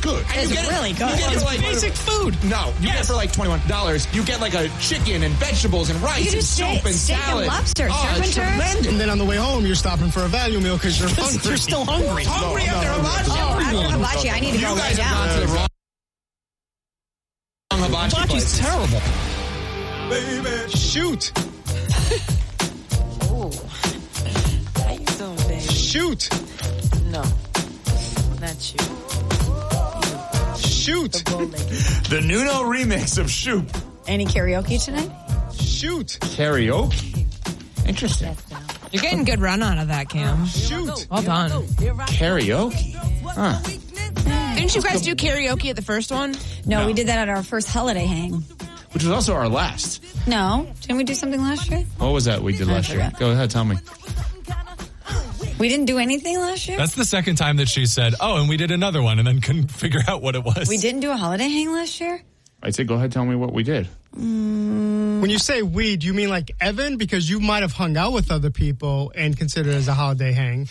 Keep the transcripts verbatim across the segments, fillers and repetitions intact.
good. It's you get really it, good. You get it It's for like basic food. No, you Yes. get it for like twenty-one dollars. You get like a chicken and vegetables and rice You do and steak- soup and steak and salad. lobster, oh, it's Serpenter. tremendous. And then on the way home, you're stopping for a value meal because you're hungry. You're still hungry. Hungry after hibachi. Oh, after hibachi, I need to You go guys lay have down. gone to the wrong hibachi Hibachi's place. terrible. Baby. Shoot. Oh. How you doing, baby? Shoot. No. Not you. Shoot. The bow-legged. The Nuno remix of Shoop. Any karaoke tonight? Shoot. Karaoke. Interesting. That's down. You're getting good run out of that, Cam. Shoot. Well done. Karaoke. Huh. Didn't you guys do karaoke at the first one? No, No. we did that at our first holiday hang. Which was also our last. No, didn't we do something last year? What was that we did last year? forgot. Go ahead, tell me. We didn't do anything last year? That's the second time that she said, oh, and we did another one, and then couldn't figure out what it was. We didn't do a holiday hang last year? I said, go ahead, tell me what we did. When you say we, do you mean like Evan? Because you might have hung out with other people and consider it as a holiday hang.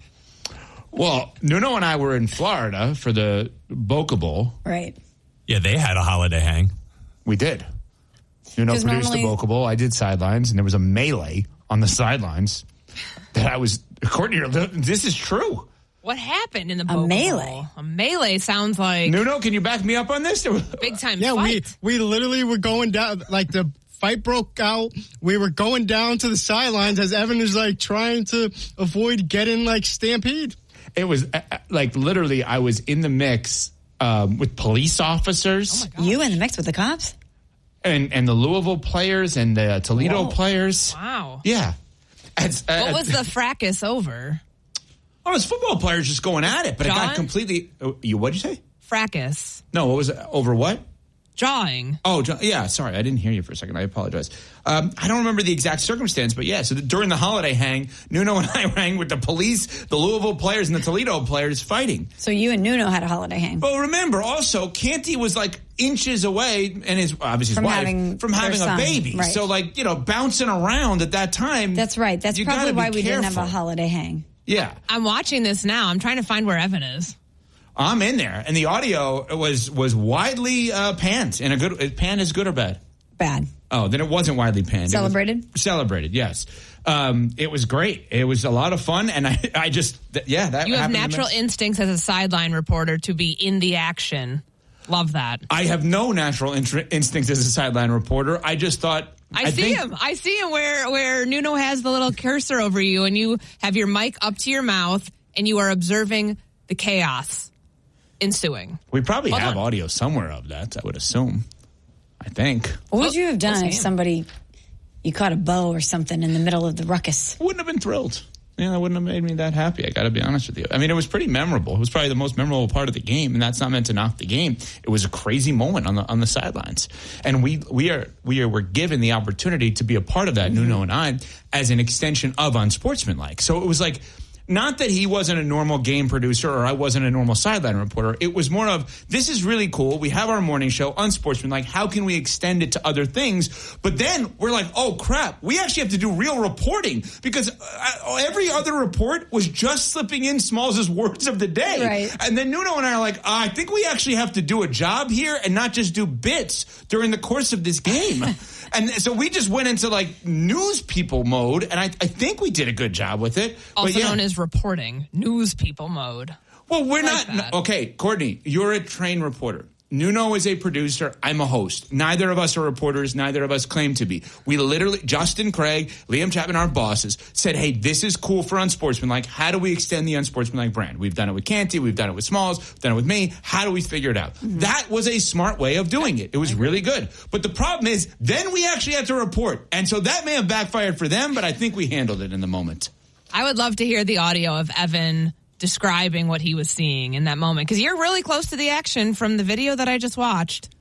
Well, Nuno and I were in Florida for the Boca Bowl. Right. Yeah, they had a holiday hang. We did. Nuno 'Cause produced normally- the Boca Bowl. I did sidelines, and there was a melee on the sidelines that I was, according to your, this is true. What happened in the A Boca melee? Bowl? A melee sounds like Nuno, can you back me up on this? big time Yeah, fight. we we literally were going down, like the fight broke out. We were going down to the sidelines as Evan is like trying to avoid getting like stampede. It was uh, uh, like literally, I was in the mix um, with police officers You in the mix with the cops? and, and the Louisville players and the Toledo Whoa. players. Wow. Yeah. As, uh, What was the fracas over? Oh, it's football players just going at it, but it John? got completely. Oh, you what'd you say? Fracas. No, what was it? Over what? Jawing. Oh, John, yeah. Sorry, I didn't hear you for a second. I apologize. Um, I don't remember the exact circumstance, but yeah. So the, during the holiday hang, Nuno and I rang with the police, the Louisville players, and the Toledo players fighting. So you and Nuno had a holiday hang. Well, remember also, Canty was like inches away, and his obviously his From wife having from their having a son, baby. right. So like you know, bouncing around at that time. That's right. That's you probably gotta be why we didn't have a careful. holiday hang. Yeah. I'm watching this now. I'm trying to find where Evan is. I'm in there, and the audio was was widely uh, panned. In a good panned is good or bad? Bad. Oh, then it wasn't widely panned. It was Celebrated? celebrated, yes. Um, it was great. It was a lot of fun, and I, I just, th- yeah, that You have happened in the natural mix. instincts as a sideline reporter to be in the action. Love that. I have no natural intr- instincts as a sideline reporter. I just thought. I, see think, him. I see him where where Nuno has the little cursor over you, and you have your mic up to your mouth, and you are observing the chaos ensuing. We probably Hold have on. audio somewhere of that, I would assume. I think. What would you have done we'll if see. somebody, you caught a bow or something in the middle of the ruckus? I wouldn't have been thrilled. Yeah, that wouldn't have made me that happy. I got to be honest with you. I mean, it was pretty memorable. It was probably the most memorable part of the game, and that's not meant to knock the game. It was a crazy moment on the on the sidelines, and we we are we are were given the opportunity to be a part of that. Mm-hmm. Nuno and I, as an extension of Unsportsmanlike. So it was like. Not that he wasn't a normal game producer or I wasn't a normal sideline reporter. It was more of, this is really cool. We have our morning show, Unsportsmanlike. How can we extend it to other things? But then we're like, oh, crap. We actually have to do real reporting because uh, every other report was just slipping in Smalls' words of the day. Right. And then Nuno and I are like, uh, I think we actually have to do a job here and not just do bits during the course of this game. And so we just went into like news people mode, and I, I think we did a good job with it. Also but yeah. known as reporting, news people mode. Well, we're like not. that. No, okay, Courtney, you're a trained reporter. Nuno is a producer. I'm a host. Neither of us are reporters. Neither of us claim to be. We literally, Justin Craig, Liam Chapman, our bosses, said, hey, this is cool for Unsportsmanlike. How do we extend the Unsportsmanlike brand? We've done it with Canty. We've done it with Smalls. We've done it with me. How do we figure it out? Mm-hmm. That was a smart way of doing it. It was really good. But the problem is, then we actually had to report. And so that may have backfired for them, but I think we handled it in the moment. I would love to hear the audio of Evan describing what he was seeing in that moment, because you're really close to the action from the video that I just watched.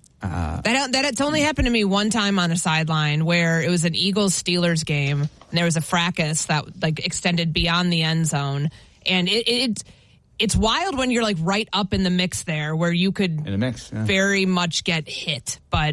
Uh, that that it's only happened to me one time on a sideline where it was an Eagles-Steelers game, and there was a fracas that like extended beyond the end zone, and it, it it's wild when you're like right up in the mix there, where you could In the mix, yeah. very much get hit. But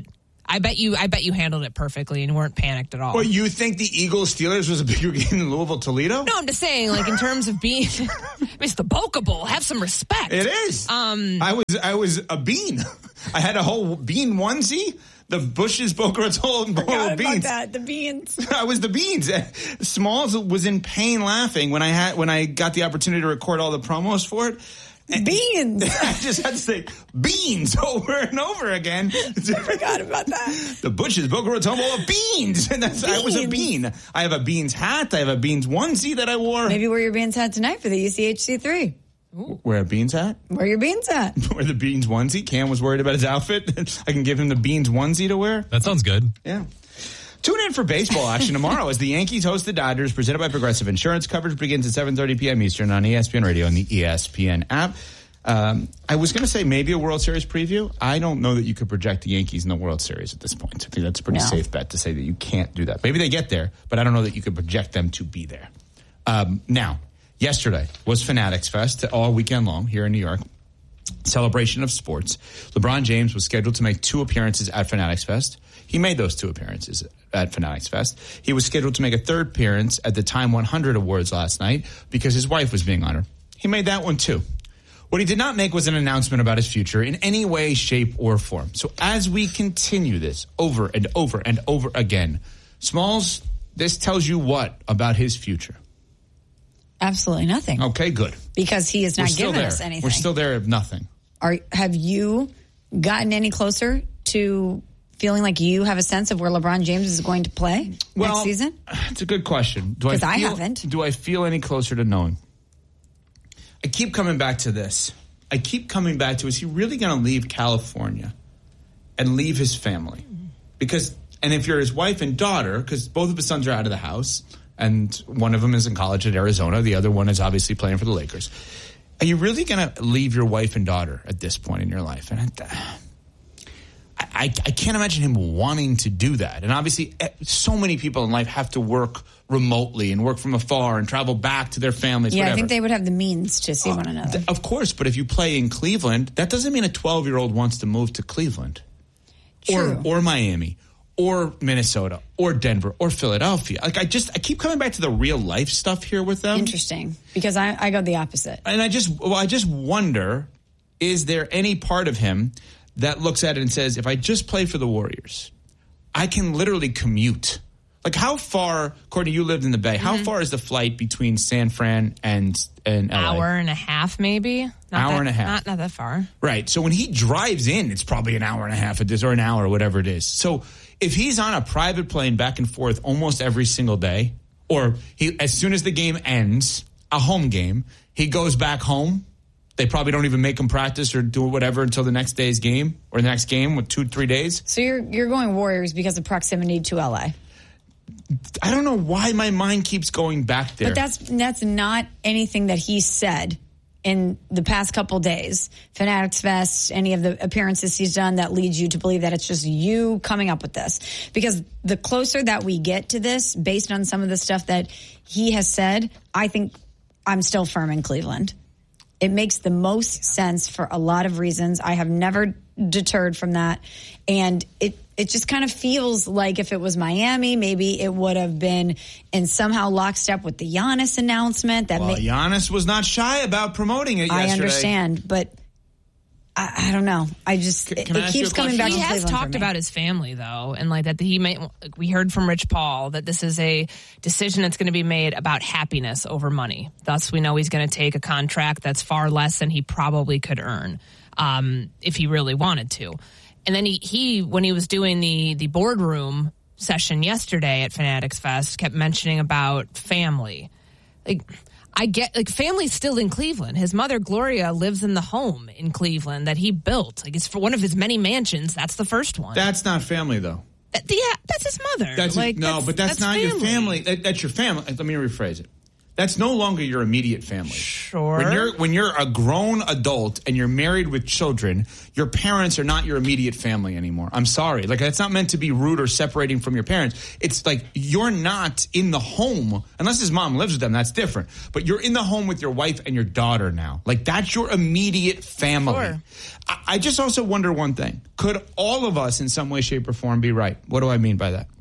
I bet you. I bet you handled it perfectly and weren't panicked at all. Well, you think the Eagles Steelers was a bigger game than Louisville Toledo? No, I'm just saying, like in terms of being, it's the Boca Bowl. Have some respect. It is. Um, I was I was a bean. I had a whole bean onesie. The Bush's Boca Raton bowl of beans. That, the beans. I was the beans. Smalls was in pain laughing when I had when I got the opportunity to record all the promos for it. And beans. I just had to say beans over and over again. I forgot about that. The Bush's Boca Raton bowl of beans. And that's, I was a bean. I have a beans hat. I have a beans onesie that I wore. Maybe wear your beans hat tonight for the U C H C three. Ooh. Wear a beans hat? Wear your beans hat. Wear the beans onesie. Cam was worried about his outfit. I can give him the beans onesie to wear. That sounds good. Yeah. Tune in for baseball action tomorrow as the Yankees host the Dodgers, presented by Progressive Insurance. Coverage begins at seven thirty p.m. Eastern on E S P N Radio and the E S P N app. Um, I was going to say maybe a World Series preview. I don't know that you could project the Yankees in the World Series at this point. I think that's a pretty no. safe bet to say that you can't do that. Maybe they get there, but I don't know that you could project them to be there. Um, now, yesterday was Fanatics Fest all weekend long here in New York. Celebration of sports. LeBron James was scheduled to make two appearances at Fanatics Fest. He made those two appearances at Fanatics Fest. He was scheduled to make a third appearance at the Time one hundred Awards last night because his wife was being honored. He made that one too. What he did not make was an announcement about his future in any way, shape, or form. So as we continue this over and over and over again, Smalls, this tells you what about his future? Absolutely nothing. Okay, good. Because he has not given there. us anything. We're still there of nothing. Are have you gotten any closer to feeling like you have a sense of where LeBron James is going to play well, next season? It's a good question. Because I, I haven't. Do I feel any closer to knowing? I keep coming back to this. I keep coming back to, is he really going to leave California and leave his family? Because, and if you're his wife and daughter, because both of his sons are out of the house, and one of them is in college at Arizona, the other one is obviously playing for the Lakers. Are you really going to leave your wife and daughter at this point in your life? And I, I, I can't imagine him wanting to do that. And obviously, so many people in life have to work remotely and work from afar and travel back to their families. Yeah, whatever. I think they would have the means to see uh, one another. Of course, but if you play in Cleveland, that doesn't mean a twelve-year-old wants to move to Cleveland. True. Or, or Miami. Or Minnesota, or Denver, or Philadelphia. Like I just, I keep coming back to the real life stuff here with them. Interesting, because I, I go the opposite. And I just, well, I just wonder, is there any part of him that looks at it and says, if I just play for the Warriors, I can literally commute. Like how far, Courtney, you lived in the Bay, how mm-hmm. far is the flight between San Fran and, and L A? Hour and a half, maybe. Not hour that, and a half. Not, not that far. Right. So when he drives in, it's probably an hour and a half at this, or an hour, or whatever it is. So if he's on a private plane back and forth almost every single day, or he, as soon as the game ends, a home game, he goes back home. They probably don't even make him practice or do whatever until the next day's game or the next game with two, three days. So you're you're going Warriors because of proximity to L A. I don't know why my mind keeps going back there. But that's that's not anything that he said in the past couple days. Fanatics Fest, any of the appearances he's done that leads you to believe that it's just you coming up with this. Because the closer that we get to this, based on some of the stuff that he has said, I think I'm still firm in Cleveland. It makes the most sense for a lot of reasons. I have never deterred from that. And it it just kind of feels like if it was Miami, maybe it would have been in somehow lockstep with the Giannis announcement. That well, ma- Giannis was not shy about promoting it yesterday. I understand, but I, I don't know. I just, can, it, can it I keeps coming back he to has Cleveland talked about his family, though, and like that he might, like we heard from Rich Paul that this is a decision that's going to be made about happiness over money. Thus, we know he's going to take a contract that's far less than he probably could earn um, if he really wanted to. And then he, he, when he was doing the the boardroom session yesterday at Fanatics Fest, kept mentioning about family. Like, I get, like, family's still in Cleveland. His mother, Gloria, lives in the home in Cleveland that he built. Like, it's for one of his many mansions. That's the first one. That's not family, though. That, yeah, that's his mother. That's like his, no, that's, but that's, that's not family. your family. That, that's your family. Let me rephrase it. That's no longer your immediate family. Sure. When you're when you're a grown adult and you're married with children, your parents are not your immediate family anymore. I'm sorry. Like, that's not meant to be rude or separating from your parents. It's like you're not in the home, unless his mom lives with them, that's different. But you're in the home with your wife and your daughter now. Like, that's your immediate family. Sure. I, I just also wonder one thing. Could all of us in some way, shape, or form be right? What do I mean by that?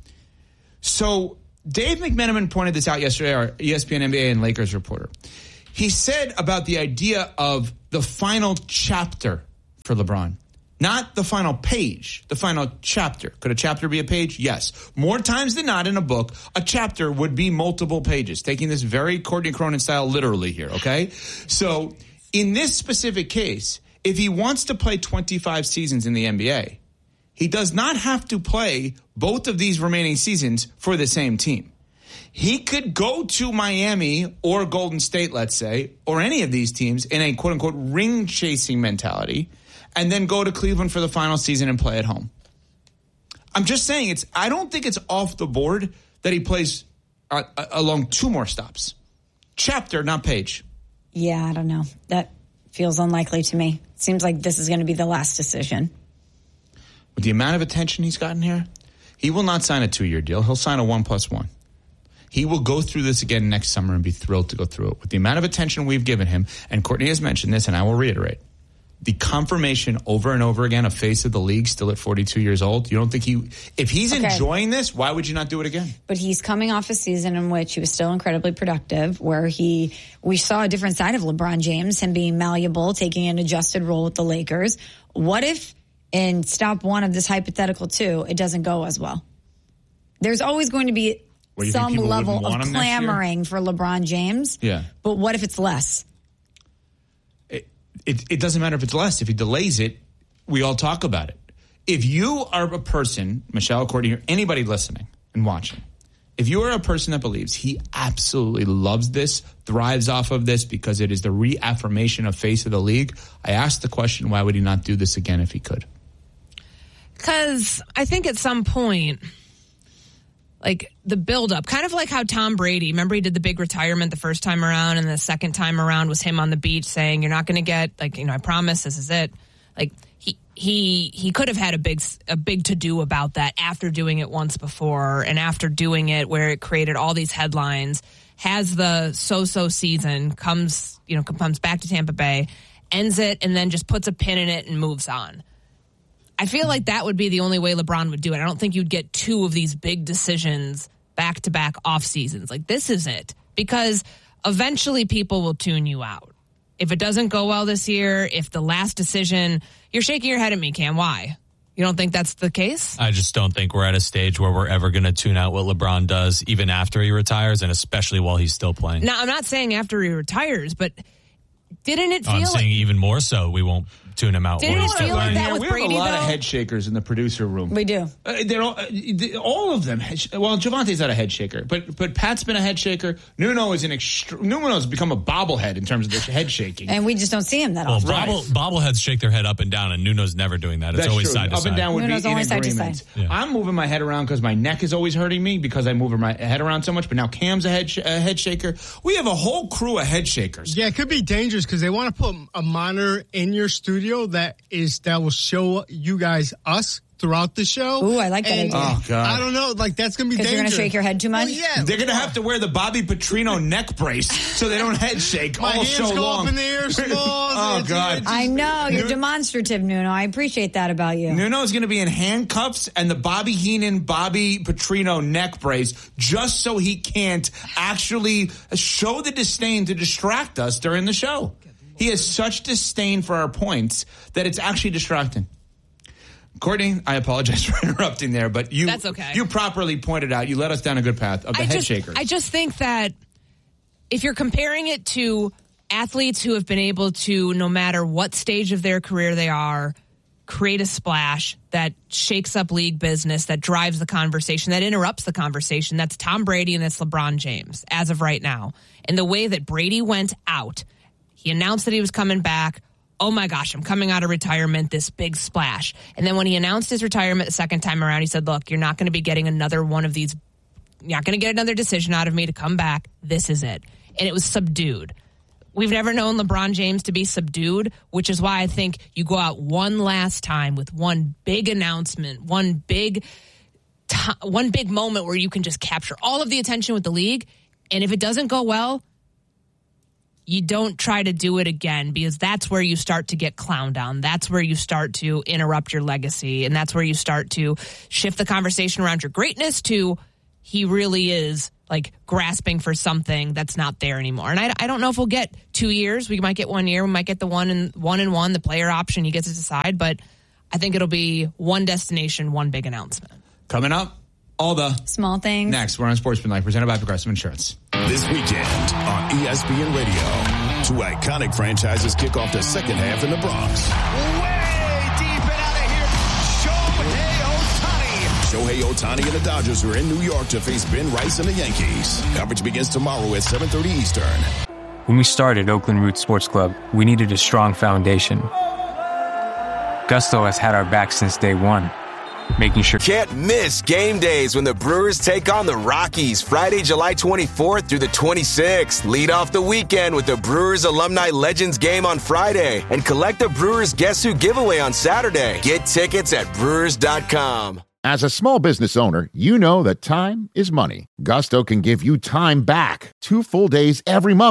So Dave McMenamin pointed this out yesterday, our E S P N N B A and Lakers reporter. He said about the idea of the final chapter for LeBron. Not the final page, the final chapter. Could a chapter be a page? Yes. More times than not in a book, a chapter would be multiple pages, taking this very Courtney Cronin style literally here, okay? So in this specific case, if he wants to play twenty-five seasons in the N B A, he does not have to play both of these remaining seasons for the same team. He could go to Miami or Golden State, let's say, or any of these teams in a quote-unquote ring-chasing mentality, and then go to Cleveland for the final season and play at home. I'm just saying, it's. I don't think it's off the board that he plays uh, along two more stops. Chapter, not page. Yeah, I don't know. That feels unlikely to me. Seems like this is going to be the last decision. With the amount of attention he's gotten here, he will not sign a two-year deal. He'll sign a one plus one. He will go through this again next summer and be thrilled to go through it. With the amount of attention we've given him, and Courtney has mentioned this, and I will reiterate, the confirmation over and over again of face of the league still at forty-two years old, you don't think he, if he's okay. enjoying this, why would you not do it again? But he's coming off a season in which he was still incredibly productive, where he, we saw a different side of LeBron James, him being malleable, taking an adjusted role with the Lakers. What if, in stop one of this hypothetical two, it doesn't go as well? There's always going to be well, some level of clamoring for LeBron James. Yeah. But what if it's less? It, it, it doesn't matter if it's less. If he delays it, we all talk about it. If you are a person, Michelle, Courtney, or anybody listening and watching, if you are a person that believes he absolutely loves this, thrives off of this because it is the reaffirmation of face of the league, I ask the question, why would he not do this again if he could? Because I think at some point, like the buildup, kind of like how Tom Brady, remember he did the big retirement the first time around, and the second time around was him on the beach saying, you're not going to get, like, you know, I promise this is it. Like he he he could have had a big a big to-do about that after doing it once before, and after doing it where it created all these headlines, has the so-so season, comes, you know, comes back to Tampa Bay, ends it, and then just puts a pin in it and moves on. I feel like that would be the only way LeBron would do it. I don't think you'd get two of these big decisions back-to-back off seasons. Like, this is it. Because eventually people will tune you out. If it doesn't go well this year, if the last decision, you're shaking your head at me, Cam. Why? You don't think that's the case? I just don't think we're at a stage where we're ever going to tune out what LeBron does, even after he retires, and especially while he's still playing. Now, I'm not saying after he retires, but didn't it feel I'm like... saying even more so, we won't tune him out. Didn't it feel like that yeah, with we Brady, have a lot though? of head shakers in the producer room. We do. Uh, they're all, uh, they, all of them. Head sh- well, Javante's not a head shaker, but but Pat's been a head shaker. Nuno is an extra. Nuno's become a bobblehead in terms of the head shaking, and we just don't see him that well, often. Bobble, Right. Bobbleheads shake their head up and down, and Nuno's never doing that. It's That's always true. side to Up side. and down would Nuno's be in always side to agreement. side. Yeah. I'm moving my head around because my neck is always hurting me because I move my head around so much. But now Cam's a head sh- a head shaker. We have a whole crew of head shakers. Yeah, it could be dangerous because they want to put a monitor in your studio that is that will show you guys us throughout the show. Ooh, I like that And idea. Oh, God. I don't know, like that's gonna be Because dangerous. you're going to shake your head too much? Well, yeah, They're going to have to wear the Bobby Petrino neck brace so they don't head shake my all hands so go long. up in the air small. Oh, It's- God. it's- I know. You're Nu- demonstrative, Nuno. I appreciate that about you. Nuno's going to be in handcuffs and the Bobby Heenan, Bobby Petrino neck brace just so he can't actually show the disdain to distract us during the show. He has such disdain for our points that it's actually distracting. Courtney, I apologize for interrupting there, but you That's okay. you properly pointed out, you led us down a good path of the I head just, shakers. I just think that if you're comparing it to athletes who have been able to, no matter what stage of their career they are, create a splash that shakes up league business, that drives the conversation, that interrupts the conversation, that's Tom Brady and that's LeBron James as of right now. And the way that Brady went out, he announced that he was coming back. Oh my gosh, I'm coming out of retirement, this big splash. And then when he announced his retirement the second time around, he said, look, you're not going to be getting another one of these. You're not going to get another decision out of me to come back. This is it. and it was subdued. We've never known LeBron James to be subdued, which is why I think you go out one last time with one big announcement, one big t- one big moment where you can just capture all of the attention with the league. And if it doesn't go well, you don't try to do it again, because that's where you start to get clowned on. That's where you start to interrupt your legacy. And that's where you start to shift the conversation around your greatness to he really is like grasping for something that's not there anymore. And I, I don't know if we'll get two years. We might get one year. We might get the one and one and one, the player option. He gets to decide. But I think it'll be one destination, one big announcement. Coming up, all the small things. Next, we're on Sportsmanlike, presented by Progressive Insurance. This weekend on E S P N Radio, two iconic franchises kick off the second half in the Bronx. Way deep and out of here, Shohei Ohtani. Shohei Ohtani and the Dodgers are in New York to face Ben Rice and the Yankees. Coverage begins tomorrow at seven thirty Eastern. When we started Oakland Roots Sports Club, we needed a strong foundation. Gusto has had our back since day one, making sure... Can't miss game days when the Brewers take on the Rockies Friday, July twenty-fourth through the twenty-sixth. Lead off the weekend with the Brewers Alumni Legends game on Friday and collect the Brewers Guess Who giveaway on Saturday. Get tickets at brewers dot com. As a small business owner, you know that time is money. Gusto can give you time back. Two full days every month.